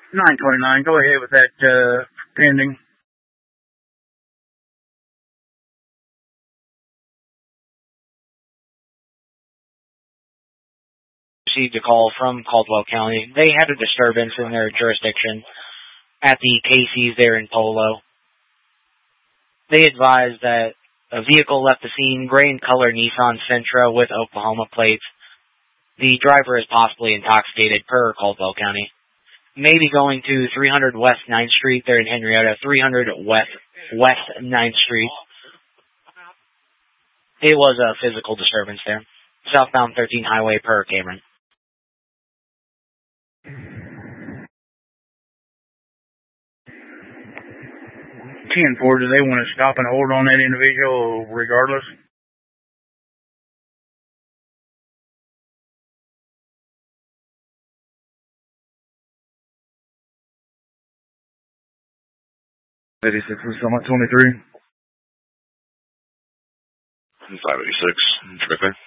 929, go ahead with that, pending. Received a call from Caldwell County. They had a disturbance in their jurisdiction at the Casey's there in Polo. They advised that a vehicle left the scene, gray in color Nissan Sentra with Oklahoma plates. The driver is possibly intoxicated per Caldwell County. Maybe going to 300 West 9th Street there in Henrietta, 300 West 9th Street. It was a physical disturbance there. Southbound 13 Highway per Cameron. 10-4, do they want to stop and hold on that individual regardless? This is Summit 23. 586, traffic.